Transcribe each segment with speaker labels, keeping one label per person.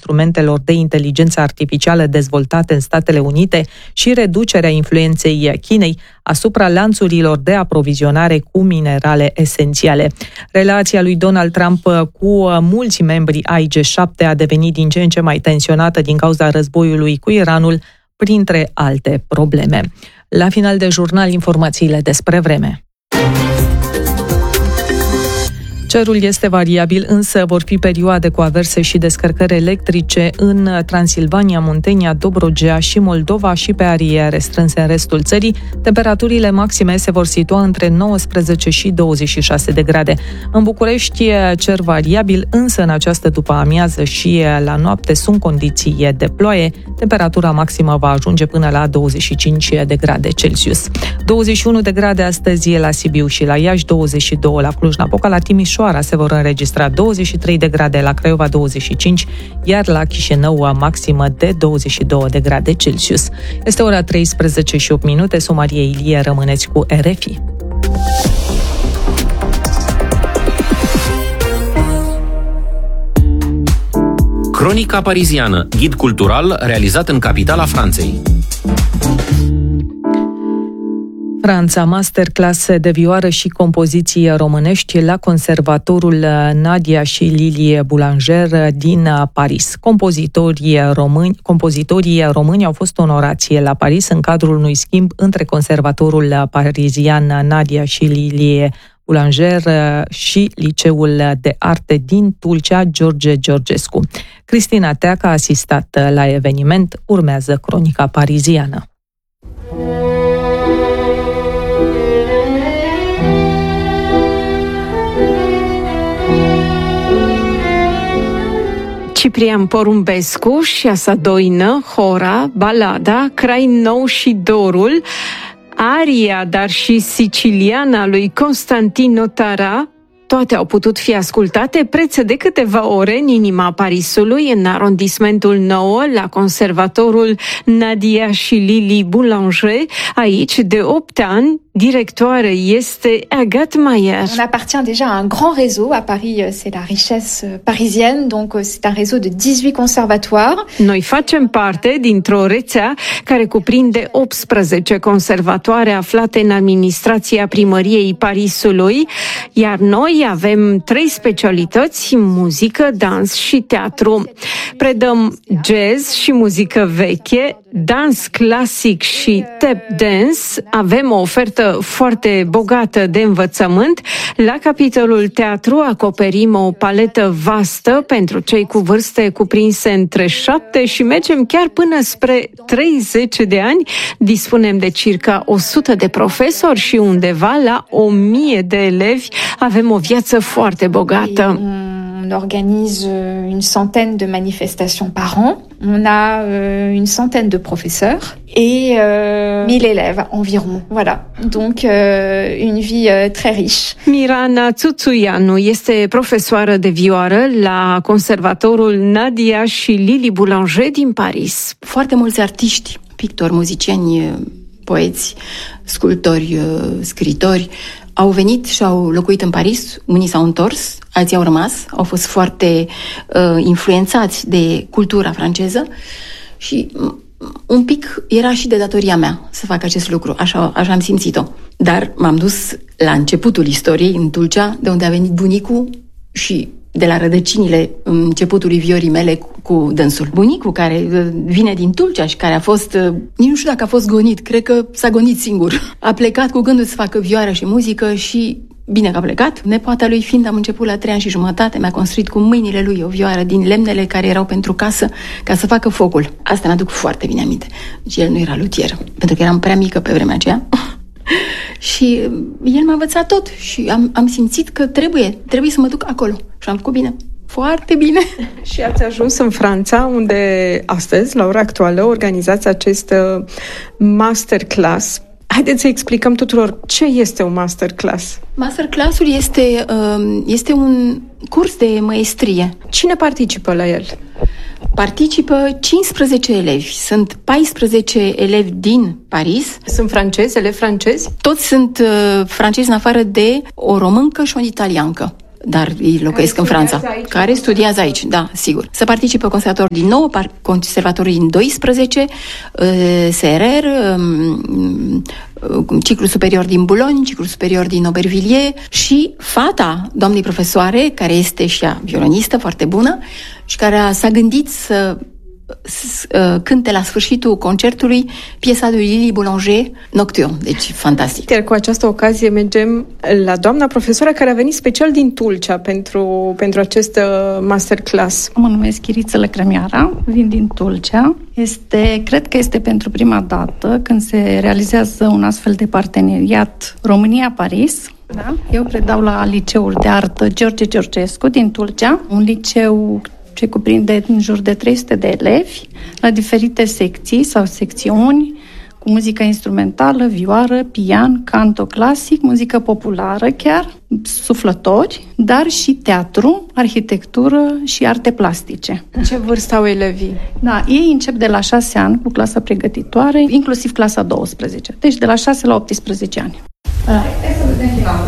Speaker 1: instrumentelor de inteligență artificială dezvoltate în Statele Unite și reducerea influenței Chinei asupra lanțurilor de aprovizionare cu minerale esențiale. Relația lui Donald Trump cu mulți membri ai G7 a devenit din ce în ce mai tensionată din cauza războiului cu Iranul, printre alte probleme. La final de jurnal, informațiile despre vreme. Cerul este variabil, însă vor fi perioade cu averse și descărcări electrice în Transilvania, Muntenia, Dobrogea și Moldova și pe arii restrânse în restul țării. Temperaturile maxime se vor situa între 19 și 26 de grade. În București, cer variabil, însă în această după-amiază și la noapte sunt condiții de ploaie. Temperatura maximă va ajunge până la 25 de grade Celsius. 21 de grade astăzi la Sibiu și la Iași, 22 la Cluj-Napoca, la Timișoara se vor înregistra 23 de grade, la Craiova 25, iar la Chișinău maximă de 22 de grade Celsius. Este ora 13 și 8 minute, Somaria Ilie, rămâneți cu RFI.
Speaker 2: Cronica pariziană, ghid cultural realizat în capitala Franței.
Speaker 1: Franța, masterclass de vioară și compoziții românești la Conservatorul Nadia și Lilie Boulanger din Paris. Compozitorii români au fost onorați la Paris în cadrul unui schimb între Conservatorul parizian Nadia și Lilie Boulanger și Liceul de Arte din Tulcea George Georgescu. Cristina Teacă a asistat la eveniment, urmează cronica pariziană.
Speaker 3: Ciprian Porumbescu și Asadoină, Hora, Balada, Crai Nou și Dorul, aria, dar și siciliana lui Constantino Tara, toate au putut fi ascultate preț de câteva ore în inima Parisului, în arondismentul 9, la Conservatorul Nadia și Lili Boulanger. Aici, de 8 ani, directoare este Agathe Mayer.
Speaker 4: On appartient déjà à un grand réseau. À Paris, c'est la richesse parisienne, donc c'est un réseau de 18 conservatoires.
Speaker 3: Noi facem parte dintr-o rețea care cuprinde 18 conservatoare aflate în administrația primăriei Parisului, iar noi avem 3 specialități: muzică, dans și teatru. Predăm jazz și muzică veche, dans clasic și tap dance. Avem o ofertă foarte bogată de învățământ. La capitolul teatru acoperim o paletă vastă pentru cei cu vârste cuprinse între 7 și mergem chiar până spre 30 de ani. Dispunem de circa 100 de profesori și undeva la 1000 de elevi. Avem o viață foarte bogată.
Speaker 4: On organise une centaine de manifestations par an. On a une centaine de professeurs et 1000 élèves environ. Voilà. Donc une vie très riche.
Speaker 3: Mirana Tsutsuyanu este profesoară de vioară la Conservatorul Nadia și Lili Boulanger din Paris.
Speaker 5: Foarte mulți artiști, pictori, muzicieni, poeți, sculptori, scriitori au venit și au locuit în Paris. Unii s-au întors, alții au rămas, au fost foarte influențați de cultura franceză și un pic era și de datoria mea să fac acest lucru, așa am simțit-o. Dar m-am dus la începutul istoriei, în Tulcea, de unde a venit bunicul și de la rădăcinile începutului viorii mele cu dânsul. Bunicul, care vine din Tulcea și care a fost, nici nu știu dacă a fost gonit, cred că s-a gonit singur. A plecat cu gândul să facă vioară și muzică și bine că a plecat. Nepoata lui fiind, am început la 3 ani și jumătate, mi-a construit cu mâinile lui o vioară din lemnele care erau pentru casă, ca să facă focul. Asta mi-aduc foarte bine aminte. Deci el nu era luthier, pentru că eram prea mică pe vremea aceea. Și el m-a învățat tot și am simțit că trebuie să mă duc acolo. Și am făcut bine. Foarte bine.
Speaker 3: Și ați ajuns în Franța, unde astăzi, la ora actuală, organizați acest masterclass. Haideți să explicăm tuturor ce este un masterclass.
Speaker 5: Masterclass-ul este un curs de maestrie.
Speaker 3: Cine participă la el?
Speaker 5: Participă 15 elevi. Sunt 14 elevi din Paris.
Speaker 3: Sunt francezi, elevi francezi?
Speaker 5: Toți sunt francezi, în afară de o româncă și o italiancă. dar ei locuiesc în Franța. Care studiază aici, da, sigur. Să participe conservatorul din 9, conservatorul din 12, SRR, ciclu superior din Boulogne, ciclu superior din Aubervilliers și fata doamnei profesoare, care este și ea violonistă foarte bună și care s-a gândit să cânte la sfârșitul concertului piesa lui Lili Boulanger, Nocturne. Deci, fantastic.
Speaker 6: Iar cu această ocazie mergem la doamna profesoară care a venit special din Tulcea pentru acest masterclass.
Speaker 7: Mă numesc Chiriță Lăcrămioara, vin din Tulcea. Cred că este pentru prima dată când se realizează un astfel de parteneriat România-Paris. Da? Eu predau la Liceul de Artă George Georgescu din Tulcea, un liceu ce cuprinde în jur de 300 de elevi, la diferite secții sau secțiuni, cu muzică instrumentală, vioară, pian, canto clasic, muzică populară chiar, suflători, dar și teatru, arhitectură și arte plastice.
Speaker 6: Ce vârstă au elevii?
Speaker 7: Da, ei încep de la 6 ani cu clasa pregătitoare, inclusiv clasa 12. Deci de la 6 la 18 ani. Hai să vedem finalul.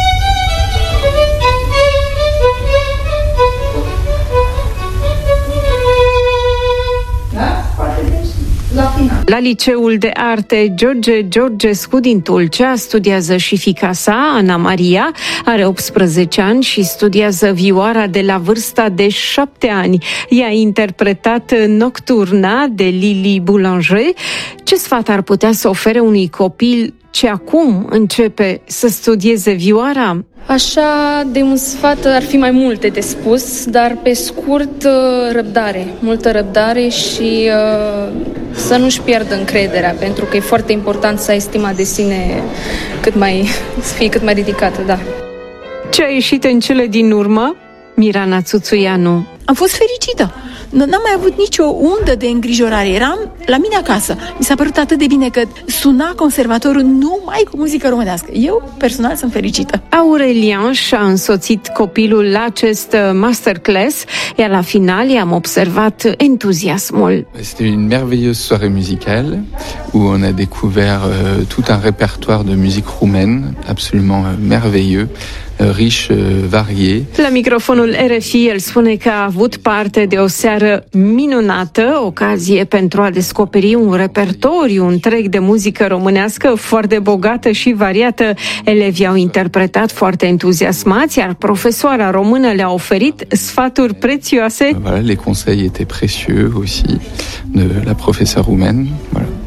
Speaker 3: La Liceul de Arte George Georgescu din Tulcea studiază și fiica sa, Ana Maria, are 18 ani și studiază vioara de la vârsta de 7 ani. Ea a interpretat Nocturna de Lili Boulanger. Ce sfat ar putea să ofere unui copil ce acum începe să studieze vioara?
Speaker 8: Așa, de un sfat ar fi mai multe de spus, dar pe scurt, răbdare. Multă răbdare și să nu-și pierdă încrederea, pentru că e foarte important să ai stima de sine să fie cât mai ridicată, da.
Speaker 3: Ce a ieșit în cele din urmă? Mirana Țuțuianu.
Speaker 5: Am fost fericită. N-am mai avut nicio undă de îngrijorare. Eram la mine acasă. Mi s-a părut atât de bine că suna conservatorul numai cu muzică românească. Eu, personal, sunt fericită.
Speaker 3: Aurelian și-a însoțit copilul la acest masterclass, iar la final i-am observat entuziasmul.
Speaker 9: C'était une merveilleuse soirée musicale où on a découvert tout un répertoire de musique roumaine absolument merveilleux, riche, varié.
Speaker 3: La microfonul RFI el spune că a avut parte de o seară minunată, ocazie pentru a descoperi un repertoriu întreg de muzică românească foarte bogată și variată. Elevii au interpretat foarte entuziasmați, iar profesoara română le-a oferit sfaturi prețioase.
Speaker 9: Voilà, les conseils étaient précieux aussi de la professeure roumaine. Voilà.